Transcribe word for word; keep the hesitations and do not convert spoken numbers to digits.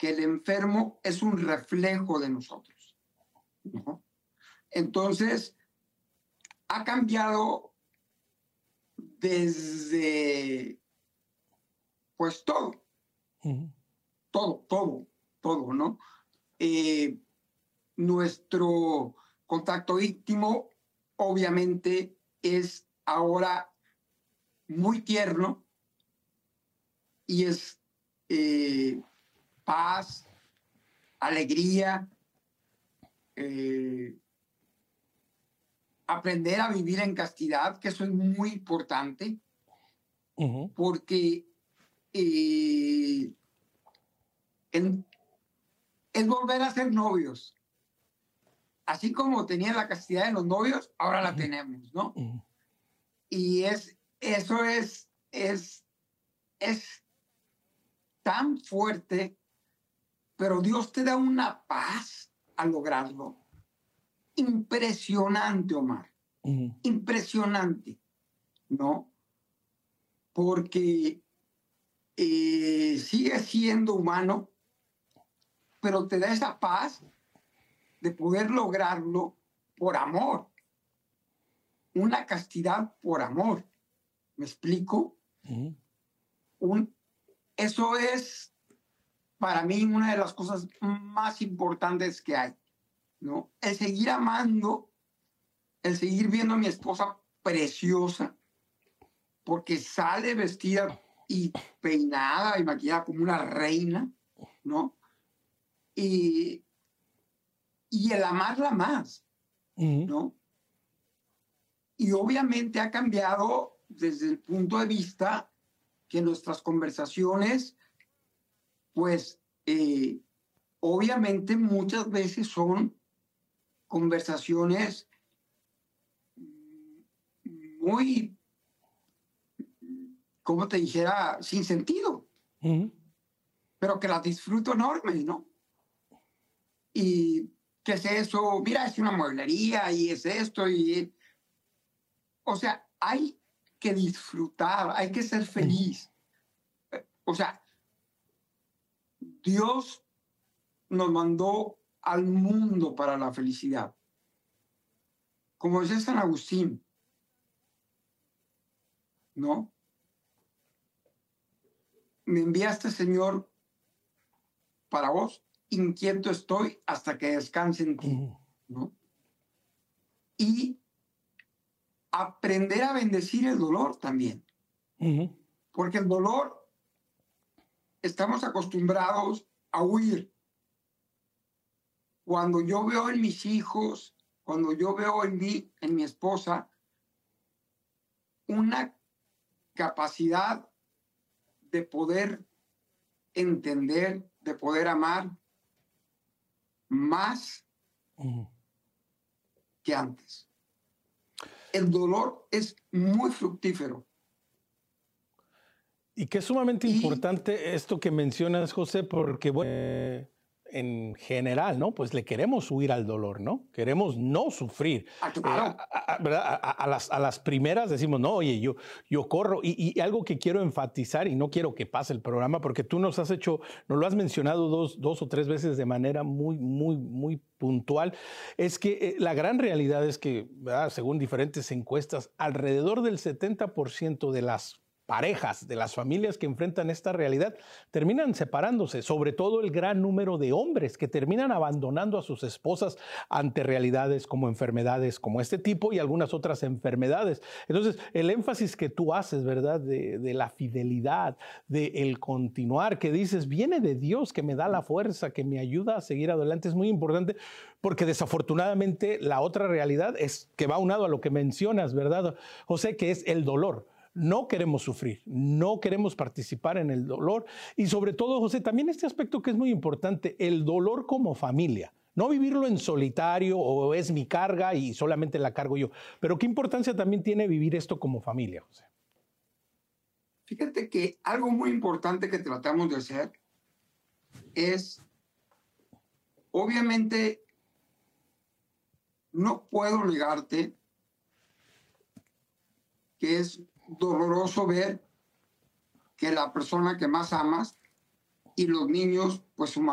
que el enfermo es un reflejo de nosotros, ¿no? Entonces, ha cambiado desde, pues todo, uh-huh. todo, todo, todo, ¿no? Eh, nuestro contacto íntimo, obviamente, es ahora muy tierno y es eh, paz, alegría, eh, aprender a vivir en castidad, que eso es muy importante, uh-huh. porque eh, en, es volver a ser novios. Así como tenía la castidad de los novios, ahora la uh-huh. tenemos, ¿no? Uh-huh. Y es, eso es, es, es tan fuerte, pero Dios te da una paz al lograrlo. Impresionante, Omar. Uh-huh. Impresionante, ¿no? Porque eh, sigue siendo humano, pero te da esa paz de poder lograrlo por amor. Una castidad por amor. ¿Me explico? Uh-huh. Un, eso es para mí una de las cosas más importantes que hay, ¿no? El seguir amando, el seguir viendo a mi esposa preciosa, porque sale vestida y peinada y maquillada como una reina, ¿no? Y, y el amarla más, uh-huh. ¿no? Y obviamente ha cambiado desde el punto de vista que nuestras conversaciones, pues, eh, obviamente muchas veces son conversaciones muy, como te dijera, sin sentido, uh-huh. pero que las disfruto enorme, ¿no? Y ¿qué es eso? Mira, es una mueblería y es esto y... O sea, hay que disfrutar, hay que ser feliz. Uh-huh. O sea, Dios nos mandó al mundo para la felicidad. Como dice San Agustín, ¿no? Me enviaste, Señor, para vos, inquieto estoy hasta que descanse en ti, ¿no? Y aprender a bendecir el dolor también. Uh-huh. Porque el dolor, estamos acostumbrados a huir. Cuando yo veo en mis hijos, cuando yo veo en mí, en mi esposa, una capacidad de poder entender, de poder amar más uh-huh. que antes. El dolor es muy fructífero. Y que es sumamente y, importante esto que mencionas, José, porque bueno, eh, en general, ¿no? Pues le queremos huir al dolor, ¿no? Queremos no sufrir. Ah, claro. Eh, a, a, a, a, a, las, a las primeras decimos, no, oye, yo, yo corro. Y, y algo que quiero enfatizar, y no quiero que pase el programa, porque tú nos has hecho, nos lo has mencionado dos, dos o tres veces de manera muy, muy, muy puntual, es que eh, la gran realidad es que, ¿verdad? Según diferentes encuestas, alrededor del setenta por ciento de las parejas, de las familias que enfrentan esta realidad, terminan separándose, sobre todo el gran número de hombres que terminan abandonando a sus esposas ante realidades como enfermedades como este tipo y algunas otras enfermedades. Entonces, el énfasis que tú haces, ¿verdad?, de, de la fidelidad, de el continuar, que dices, viene de Dios, que me da la fuerza, que me ayuda a seguir adelante, es muy importante, porque desafortunadamente la otra realidad es que va aunado a lo que mencionas, ¿verdad, José?, que es el dolor. No queremos sufrir, no queremos participar en el dolor y sobre todo, José, también este aspecto que es muy importante, el dolor como familia. No vivirlo en solitario o es mi carga y solamente la cargo yo. Pero ¿qué importancia también tiene vivir esto como familia, José? Fíjate que algo muy importante que tratamos de hacer es, obviamente, no puedo negarte que es doloroso ver que la persona que más amas y los niños, pues su mamá